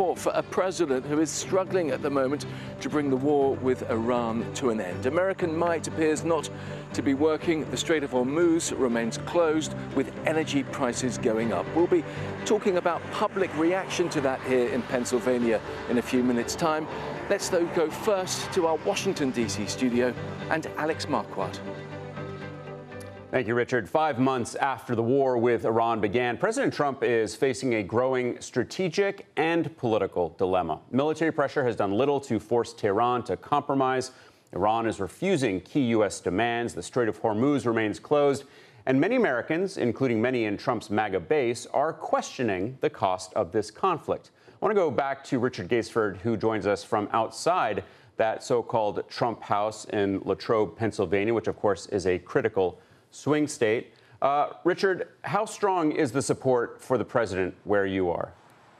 support for a president who is struggling at the moment to bring the war with Iran to an end. American might appears not to be working. The Strait of Hormuz remains closed, with energy prices going up. We'll be talking about public reaction to that here in Pennsylvania in a few minutes' time. Let's though go first to our Washington, D.C. studio and Alex Marquardt. Thank you, Richard. 5 months after the war with Iran began, President Trump is facing a growing strategic and political dilemma. Military pressure has done little to force Tehran to compromise. Iran is refusing key U.S. demands. The Strait of Hormuz remains closed. And many Americans, including many in Trump's MAGA base, are questioning the cost of this conflict. I want to go back to Richard Gaisford, who joins us from outside that so-called Trump house in Latrobe, Pennsylvania, which, of course, is a critical swing state. Richard, how strong is the support for the president where you are?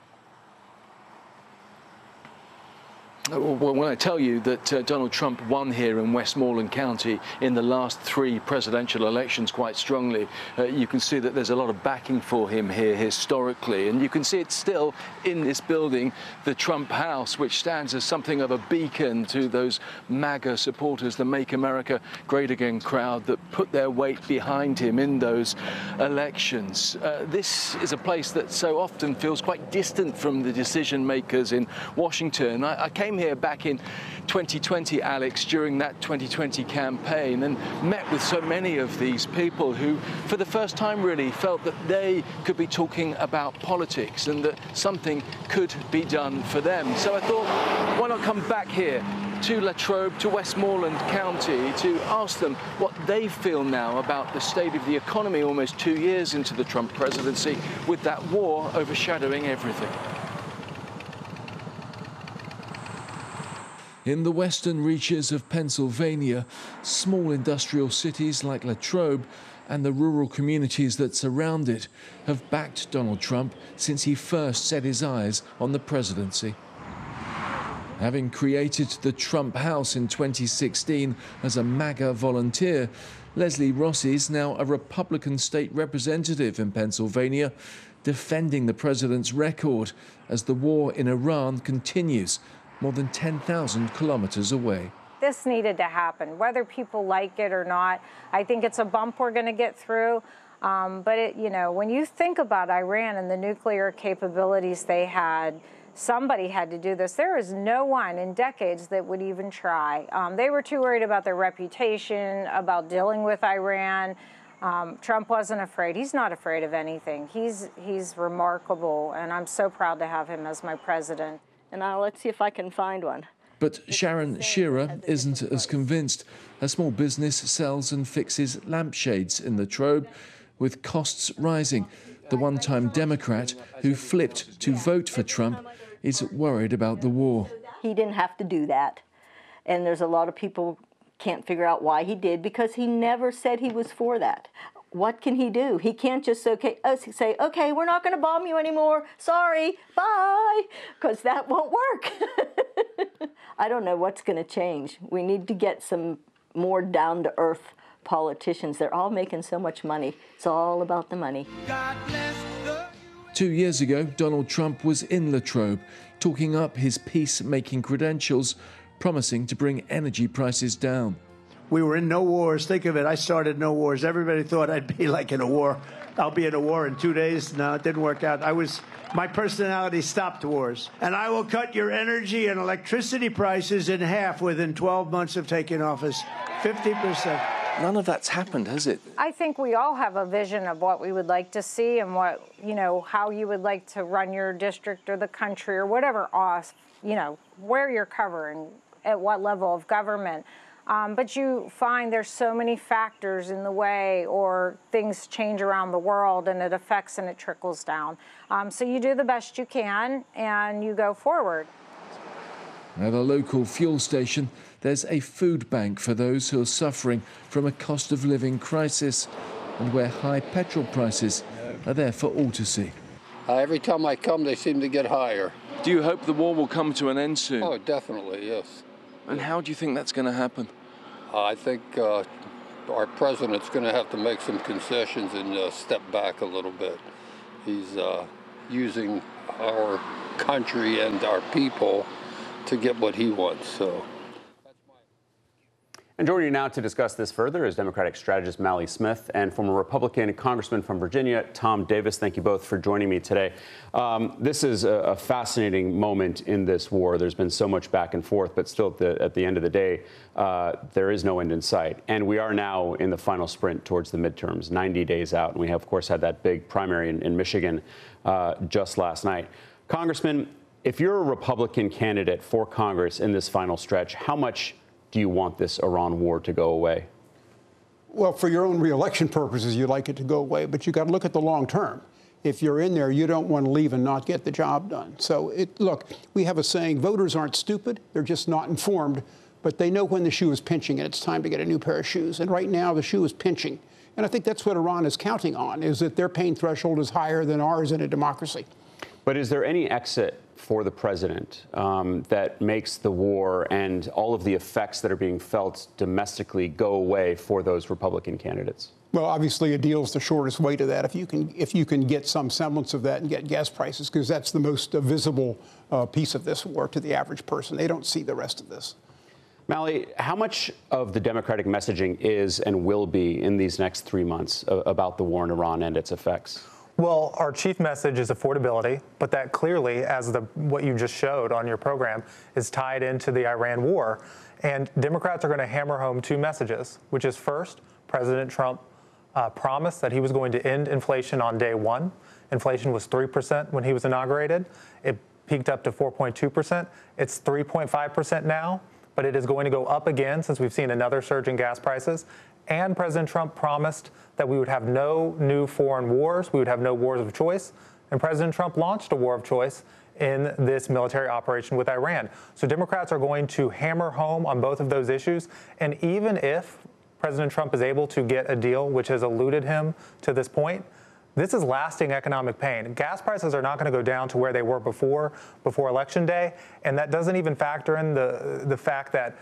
Well, when I tell you that Donald Trump won here in Westmoreland County in the last 3 presidential elections quite strongly, you can see that there's a lot of backing for him here historically. And you can see it still in this building, the Trump House, which stands as something of a beacon to those MAGA supporters, the Make America Great Again crowd that put their weight behind him in those elections. This is a place that so often feels quite distant from the decision makers in Washington. I came here back in 2020, Alex, during that 2020 campaign, and met with so many of these people who, for the first time, really felt that they could be talking about politics and that something could be done for them. So I thought, why not come back here to Latrobe, to Westmoreland County, to ask them what they feel now about the state of the economy almost 2 years into the Trump presidency, with that war overshadowing everything. In the western reaches of Pennsylvania, small industrial cities like Latrobe and the rural communities that surround it have backed Donald Trump since he first set his eyes on the presidency. Having created the Trump House in 2016 as a MAGA volunteer, Leslie Rossi is now a Republican state representative in Pennsylvania, defending the president's record as the war in Iran continues, more than 10,000 kilometers away. This needed to happen, whether people like it or not. I think it's a bump we're going to get through. But when you think about Iran and the nuclear capabilities they had, somebody had to do this. There is no one in decades that would even try. They were too worried about their reputation, about dealing with Iran. Trump wasn't afraid. He's not afraid of anything. He's remarkable, and I'm so proud to have him as my president. And now let's see if I can find one. But Sharon Shearer isn't as convinced. Her small business sells and fixes lampshades in Latrobe, with costs rising. The one-time Democrat who flipped to vote for Trump is worried about the war. He didn't have to do that. And there's a lot of people can't figure out why he did, because he never said he was for that. What can he do? He can't just say, okay, we're not going to bomb you anymore. Sorry, bye, because that won't work. I don't know what's going to change. We need to get some more down-to-earth politicians. They're all making so much money. It's all about the money. 2 years ago, Donald Trump was in Latrobe, talking up his peace-making credentials, promising to bring energy prices down. We were in no wars. Think of it. I started no wars. Everybody thought I'd be like in a war. I'll be in a war in 2 days. No, it didn't work out. My personality stopped wars. And I will cut your energy and electricity prices in half within 12 months of taking office. 50%. None of that's happened, has it? I think we all have a vision of what we would like to see and what, how you would like to run your district or the country or whatever, where you're covering, at what level of government. But you find there's so many factors in the way, or things change around the world and it affects and it trickles down. So you do the best you can and you go forward. At a local fuel station, there's a food bank for those who are suffering from a cost of living crisis, and where high petrol prices are there for all to see. Every time I come, they seem to get higher. Do you hope the war will come to an end soon? Oh, definitely, yes. And how do you think that's going to happen? I think our president's going to have to make some concessions and step back a little bit. He's using our country and our people to get what he wants. So. And joining you now to discuss this further is Democratic strategist Mally Smith and former Republican Congressman from Virginia, Tom Davis. Thank you both for joining me today. This is a fascinating moment in this war. There's been so much back and forth, but still at the end of the day, there is no end in sight. And we are now in the final sprint towards the midterms, 90 days out. And we have, of course, had that big primary in Michigan just last night. Congressman, if you're a Republican candidate for Congress in this final stretch, how much do you want this Iran war to go away? Well, for your own reelection purposes, you'd like it to go away, but you got to look at the long term. If you're in there, you don't want to leave and not get the job done. So, look, we have a saying, voters aren't stupid, they're just not informed, but they know when the shoe is pinching and it's time to get a new pair of shoes. And right now, the shoe is pinching. And I think that's what Iran is counting on, is that their pain threshold is higher than ours in a democracy. But is there any exit for the president that makes the war and all of the effects that are being felt domestically go away for those Republican candidates? Well, obviously, a deal is the shortest way to that. If you can get some semblance of that and get gas prices, because that's the most visible piece of this war to the average person. They don't see the rest of this. Mally, how much of the Democratic messaging is and will be in these next 3 months about the war in Iran and its effects? Well, our chief message is affordability, but that clearly, as what you just showed on your program, is tied into the Iran war. And Democrats are going to hammer home two messages, which is first, President Trump promised that he was going to end inflation on day one. Inflation was 3% when he was inaugurated. It peaked up to 4.2%. It's 3.5% now, but it is going to go up again since we've seen another surge in gas prices. And President Trump promised that we would have no new foreign wars, we would have no wars of choice. And President Trump launched a war of choice in this military operation with Iran. So Democrats are going to hammer home on both of those issues. And even if President Trump is able to get a deal which has eluded him to this point, this is lasting economic pain. Gas prices are not going to go down to where they were before Election Day. And that doesn't even factor in the fact that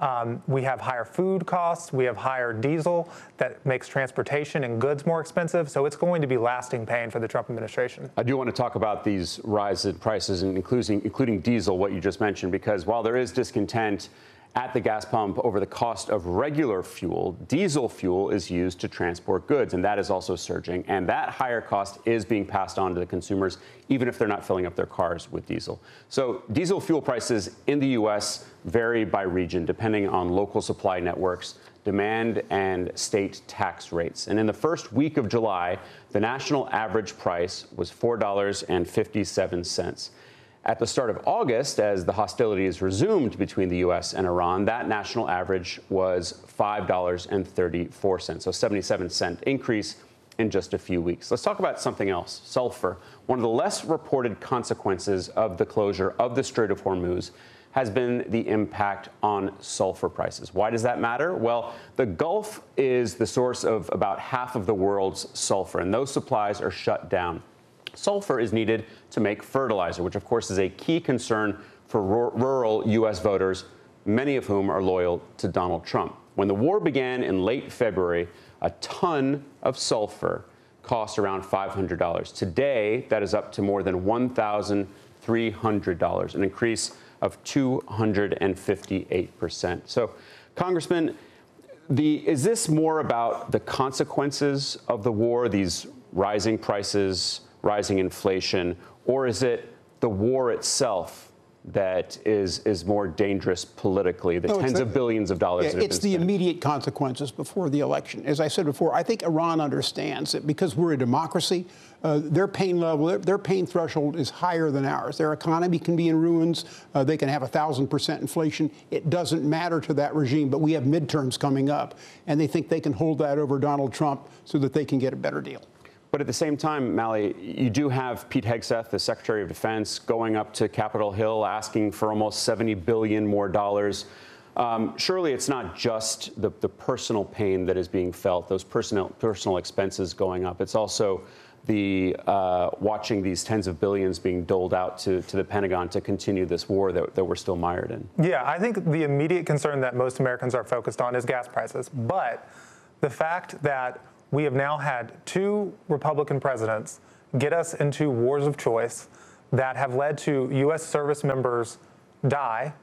we have higher food costs, we have higher diesel that makes transportation and goods more expensive. So it's going to be lasting pain for the Trump administration. I do want to talk about these rise in prices, and including diesel, what you just mentioned, because while there is discontent at the gas pump over the cost of regular fuel, diesel fuel is used to transport goods, and that is also surging. And that higher cost is being passed on to the consumers, even if they're not filling up their cars with diesel. So diesel fuel prices in the U.S. vary by region, depending on local supply networks, demand, and state tax rates. And in the first week of July, the national average price was $4.57. At the start of August, as the hostilities resumed between the U.S. and Iran, that national average was $5.34, so 77-cent increase in just a few weeks. Let's talk about something else, sulfur. One of the less reported consequences of the closure of the Strait of Hormuz has been the impact on sulfur prices. Why does that matter? Well, the Gulf is the source of about half of the world's sulfur, and those supplies are shut down. Sulfur is needed to make fertilizer, which of course is a key concern for rural U.S. voters, many of whom are loyal to Donald Trump. When the war began in late February, a ton of sulfur cost around $500. Today, that is up to more than $1,300, an increase of 258%. So, Congressman, is this more about the consequences of the war, these rising prices, rising inflation, or is it the war itself that is more dangerous politically, the tens of billions of dollars that have been spent? It's the immediate consequences before the election. As I said before, I think Iran understands that because we're a democracy, their pain level, their pain threshold is higher than ours. Their economy can be in ruins. They can have 1,000% inflation. It doesn't matter to that regime, but we have midterms coming up, and they think they can hold that over Donald Trump so that they can get a better deal. But at the same time, Mally, you do have Pete Hegseth, the Secretary of Defense, going up to Capitol Hill asking for almost $70 billion more dollars. Surely it's not just the personal pain that is being felt, those personal expenses going up. It's also the watching these tens of billions being doled out to the Pentagon to continue this war that we're still mired in. Yeah, I think the immediate concern that most Americans are focused on is gas prices. But the fact that we have now had two Republican presidents get us into wars of choice, that have led to U.S. service members die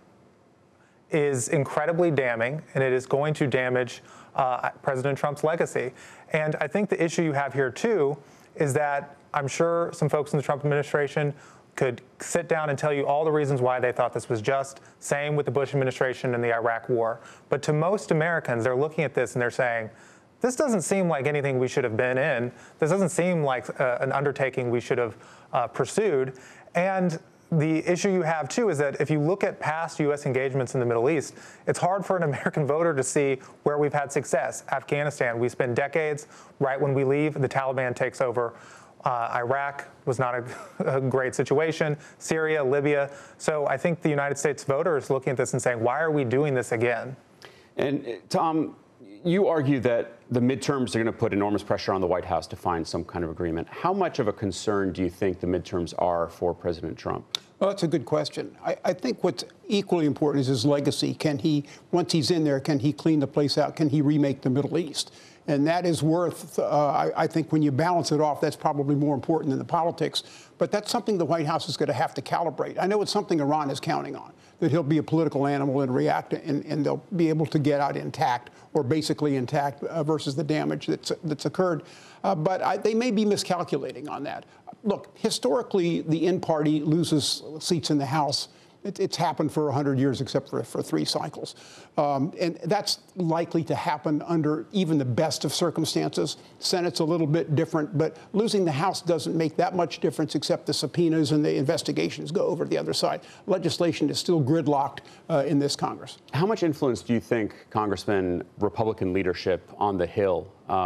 is incredibly damning, and it is going to damage President Trump's legacy. And I think the issue you have here, too, is that I'm sure some folks in the Trump administration could sit down and tell you all the reasons why they thought this was just. Same with the Bush administration and the Iraq war. But to most Americans, they're looking at this and they're saying, this doesn't seem like anything we should have been in. This doesn't seem like an undertaking we should have pursued. And the issue you have, too, is that if you look at past U.S. engagements in the Middle East, it's hard for an American voter to see where we've had success. Afghanistan, we spend decades. Right when we leave, the Taliban takes over. Iraq was not a great situation. Syria, Libya. So I think the United States voter is looking at this and saying, why are we doing this again? And Tom, you argue that the midterms are going to put enormous pressure on the White House to find some kind of agreement. How much of a concern do you think the midterms are for President Trump? Well, that's a good question. I think what's equally important is his legacy. Can he, once he's in there, can he clean the place out? Can he remake the Middle East? And that is worth, I think when you balance it off, that's probably more important than the politics. But that's something the White House is going to have to calibrate. I know it's something Iran is counting on, that he'll be a political animal and react, and they'll be able to get out intact, or basically intact, versus the damage that's occurred. But they may be miscalculating on that. Look, historically, the in party loses seats in the House. It's happened for 100 years, except for 3 cycles. And that's likely to happen under even the best of circumstances. Senate's a little bit different, but losing the House doesn't make that much difference, except the subpoenas and the investigations go over to the other side. Legislation is still gridlocked in this Congress. How much influence do you think, Congressman, Republican leadership on the Hill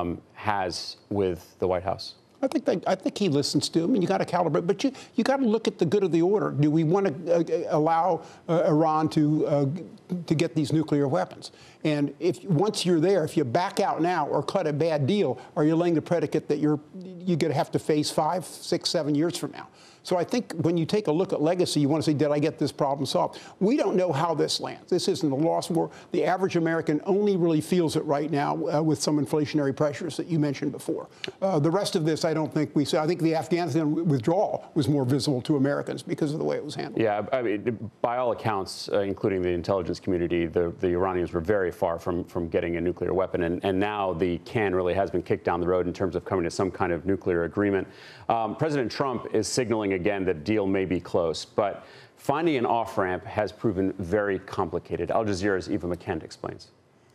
has with the White House? I think he listens to him, and you got to calibrate. But you got to look at the good of the order. Do we want to allow Iran to get these nuclear weapons? And once you're there, if you back out now or cut a bad deal, are you laying the predicate that you're going to have to face 5, 6, 7 years from now? So I think when you take a look at legacy, you want to say, did I get this problem solved? We don't know how this lands. This isn't a lost war. The average American only really feels it right now with some inflationary pressures that you mentioned before. The rest of this, I don't think we see. I think the Afghanistan withdrawal was more visible to Americans because of the way it was handled. Yeah, I mean, by all accounts, including the intelligence community, the Iranians were very far from getting a nuclear weapon. And now the can really has been kicked down the road in terms of coming to some kind of nuclear agreement. President Trump is signaling again that deal may be close, but finding an off-ramp has proven very complicated. Al Jazeera's Eva McKend explains.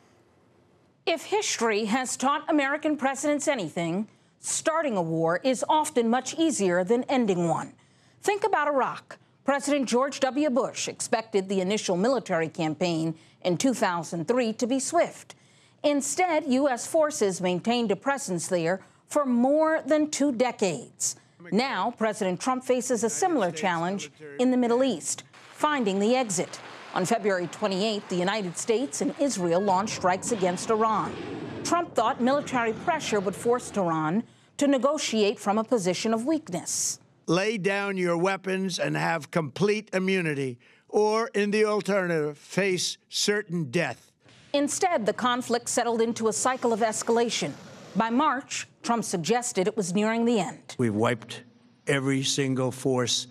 If history has taught American presidents anything, starting a war is often much easier than ending one. Think about Iraq. President George W. Bush expected the initial military campaign in 2003 to be swift. Instead, U.S. forces maintained a presence there for more than 2 decades. Now, President Trump faces a similar challenge in the Middle East, finding the exit. On February 28th, the United States and Israel launched strikes against Iran. Trump thought military pressure would force Iran to negotiate from a position of weakness. Lay down your weapons and have complete immunity, or, in the alternative, face certain death. Instead, the conflict settled into a cycle of escalation. By March, Trump suggested it was nearing the end. We've wiped every single force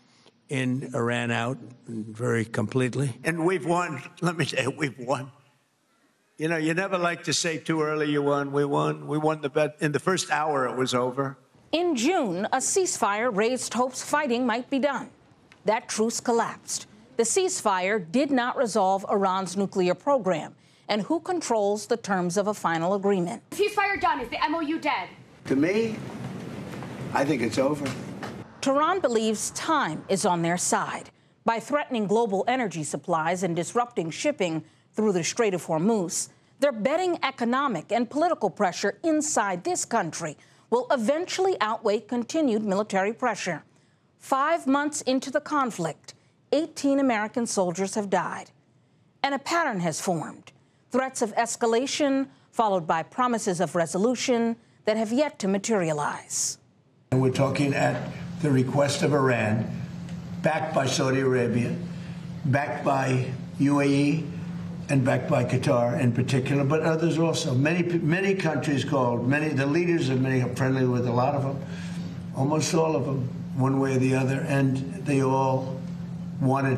in Iran out very completely. And we've won. Let me say, we've won. You know, you never like to say too early you won. We won. We won the bet. In the first hour, it was over. In June, a ceasefire raised hopes fighting might be done. That truce collapsed. The ceasefire did not resolve Iran's nuclear program. And who controls the terms of a final agreement? Ceasefire done. Is the MOU dead? To me, I think it's over. Tehran believes time is on their side. By threatening global energy supplies and disrupting shipping through the Strait of Hormuz, they're betting economic and political pressure inside this country will eventually outweigh continued military pressure. 5 months into the conflict, 18 American soldiers have died. And a pattern has formed. Threats of escalation, followed by promises of resolution that have yet to materialize. And we're talking at the request of Iran, backed by Saudi Arabia, backed by UAE, and backed by Qatar in particular, but others also. Many countries called, the leaders of many are friendly with a lot of them, almost all of them. one way or the other, and they all wanted